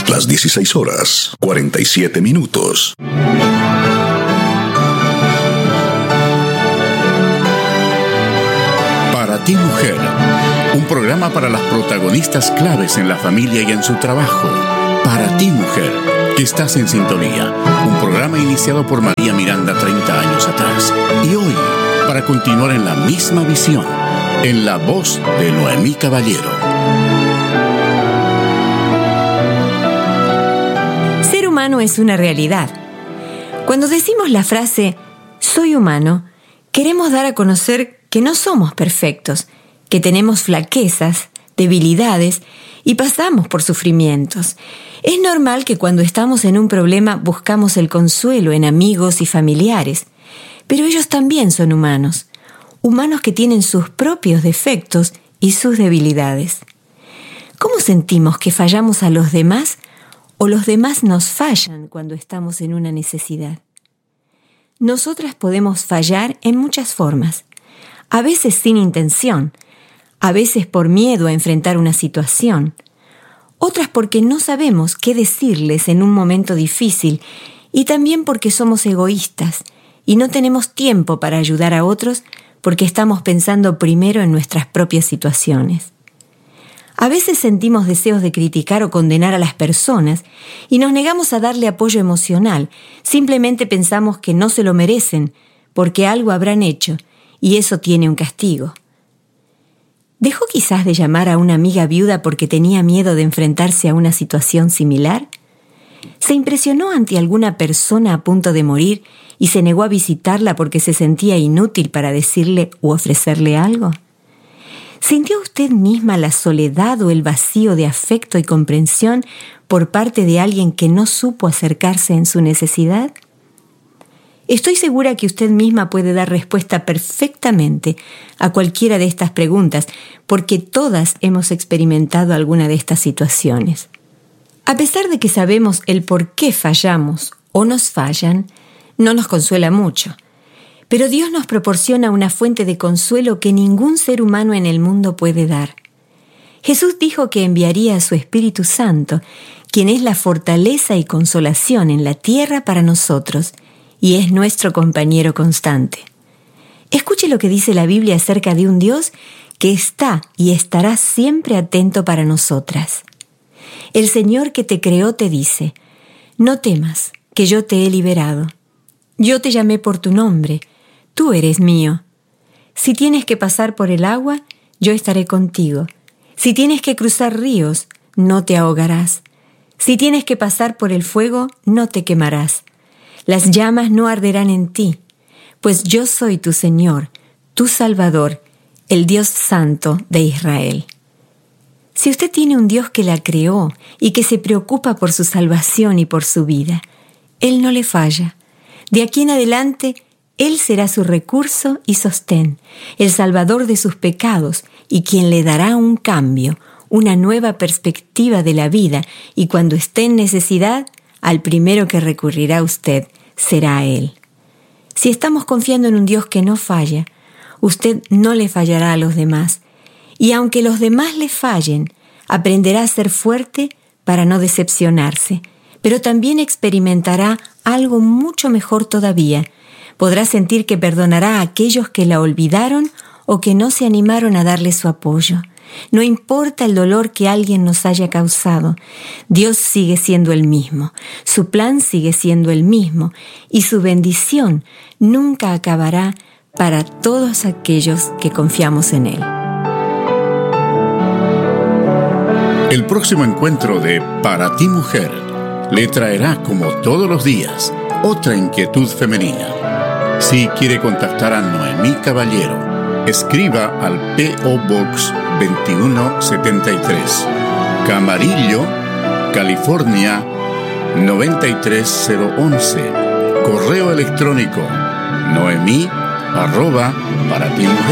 Las 16:47. Para ti, mujer, un programa para las protagonistas claves en la familia y en su trabajo. Para ti, mujer, que estás en sintonía. Un programa iniciado por María Miranda 30 años atrás. Y hoy, para continuar en la misma visión, en la voz de Noemí Caballero. Ser humano es una realidad. Cuando decimos la frase «soy humano», queremos dar a conocer que no somos perfectos, que tenemos flaquezas, debilidades y pasamos por sufrimientos. Es normal que cuando estamos en un problema buscamos el consuelo en amigos y familiares, pero ellos también son humanos, humanos que tienen sus propios defectos y sus debilidades. ¿Cómo sentimos que fallamos a los demás o los demás nos fallan cuando estamos en una necesidad? Nosotras podemos fallar en muchas formas, a veces sin intención, a veces por miedo a enfrentar una situación, otras porque no sabemos qué decirles en un momento difícil y también porque somos egoístas y no tenemos tiempo para ayudar a otros porque estamos pensando primero en nuestras propias situaciones. A veces sentimos deseos de criticar o condenar a las personas y nos negamos a darle apoyo emocional. Simplemente pensamos que no se lo merecen porque algo habrán hecho y eso tiene un castigo. ¿Dejó quizás de llamar a una amiga viuda porque tenía miedo de enfrentarse a una situación similar? ¿Se impresionó ante alguna persona a punto de morir y se negó a visitarla porque se sentía inútil para decirle u ofrecerle algo? ¿Sintió usted misma la soledad o el vacío de afecto y comprensión por parte de alguien que no supo acercarse en su necesidad? Estoy segura que usted misma puede dar respuesta perfectamente a cualquiera de estas preguntas, porque todas hemos experimentado alguna de estas situaciones. A pesar de que sabemos el por qué fallamos o nos fallan, no nos consuela mucho. Pero Dios nos proporciona una fuente de consuelo que ningún ser humano en el mundo puede dar. Jesús dijo que enviaría a su Espíritu Santo, quien es la fortaleza y consolación en la tierra para nosotros, y es nuestro compañero constante. Escuche lo que dice la Biblia acerca de un Dios que está y estará siempre atento para nosotras. El Señor que te creó te dice: «No temas, que yo te he liberado. Yo te llamé por tu nombre, tú eres mío. Si tienes que pasar por el agua, yo estaré contigo. Si tienes que cruzar ríos, no te ahogarás. Si tienes que pasar por el fuego, no te quemarás. Las llamas no arderán en ti, pues yo soy tu Señor, tu Salvador, el Dios Santo de Israel». Si usted tiene un Dios que la creó y que se preocupa por su salvación y por su vida, Él no le falla. De aquí en adelante, Él será su recurso y sostén, el Salvador de sus pecados y quien le dará un cambio, una nueva perspectiva de la vida, y cuando esté en necesidad, al primero que recurrirá usted será a Él. Si estamos confiando en un Dios que no falla, usted no le fallará a los demás. Y aunque los demás le fallen, aprenderá a ser fuerte para no decepcionarse, pero también experimentará algo mucho mejor todavía. Podrá sentir que perdonará a aquellos que la olvidaron o que no se animaron a darle su apoyo. No importa el dolor que alguien nos haya causado, Dios sigue siendo el mismo, su plan sigue siendo el mismo y su bendición nunca acabará para todos aquellos que confiamos en Él. El próximo encuentro de Para ti, mujer le traerá, como todos los días, otra inquietud femenina. Si quiere contactar a Noemí Caballero, escriba al P.O. Box 2173, Camarillo, California 93011. Correo electrónico noemi@paratimujer.org.